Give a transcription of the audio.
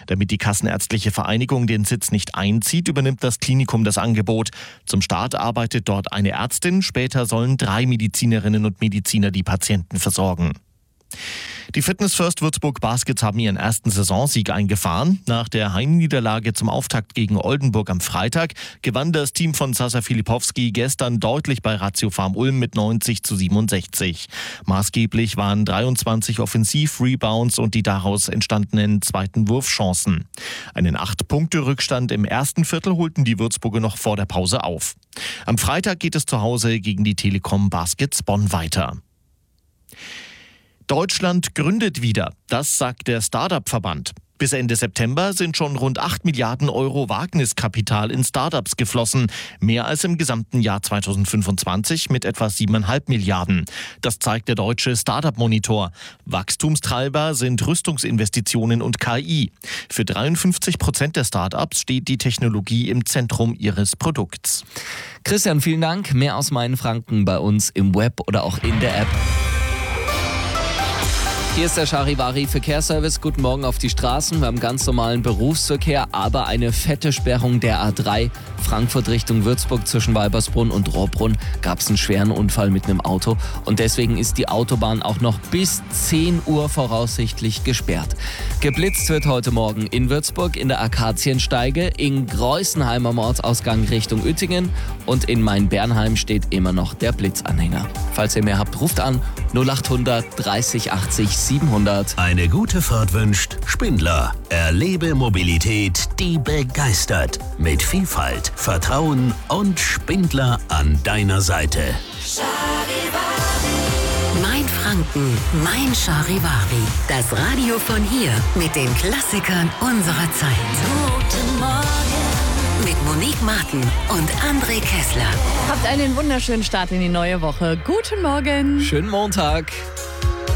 Damit die Kassenärztliche Vereinigung den Sitz nicht einzieht, übernimmt das Klinikum das Angebot. Zum Start arbeitet dort eine Ärztin, später sollen 3 Medizinerinnen und Mediziner die Patienten versorgen. Die Fitness First Würzburg Baskets haben ihren ersten Saisonsieg eingefahren. Nach der Heimniederlage zum Auftakt gegen Oldenburg am Freitag gewann das Team von Sasa Filipowski gestern deutlich bei Ratiofarm Ulm mit 90-67. Maßgeblich waren 23 Offensiv-Rebounds und die daraus entstandenen zweiten Wurfchancen. Einen 8-Punkte-Rückstand im ersten Viertel holten die Würzburger noch vor der Pause auf. Am Freitag geht es zu Hause gegen die Telekom Baskets Bonn weiter. Deutschland gründet wieder, das sagt der Start-up-Verband. Bis Ende September sind schon rund 8 Milliarden Euro Wagniskapital in Start-ups geflossen, mehr als im gesamten Jahr 2025 mit etwa 7,5 Milliarden. Das zeigt der deutsche Start-up-Monitor. Wachstumstreiber sind Rüstungsinvestitionen und KI. Für 53% der Start-ups steht die Technologie im Zentrum ihres Produkts. Christian, vielen Dank. Mehr aus Mainfranken bei uns im Web oder auch in der App. Hier ist der Charivari Verkehrsservice. Guten Morgen auf die Straßen. Wir haben ganz normalen Berufsverkehr, aber eine fette Sperrung der A3. Frankfurt Richtung Würzburg zwischen Weibersbrunn und Rohrbrunn gab es einen schweren Unfall mit einem Auto. Und deswegen ist die Autobahn auch noch bis 10 Uhr voraussichtlich gesperrt. Geblitzt wird heute Morgen in Würzburg in der Akaziensteige, in Greußenheim am Ortsausgang Richtung Uettingen und in Main-Bernheim steht immer noch der Blitzanhänger. Falls ihr mehr habt, ruft an 0800 30 80 700. Eine gute Fahrt wünscht Spindler. Erlebe Mobilität, die begeistert. Mit Vielfalt, Vertrauen und Spindler an deiner Seite. Mainfranken, mein Charivari. Das Radio von hier mit den Klassikern unserer Zeit. Guten Morgen mit Monique Martin und André Kessler. Habt einen wunderschönen Start in die neue Woche. Guten Morgen. Schönen Montag.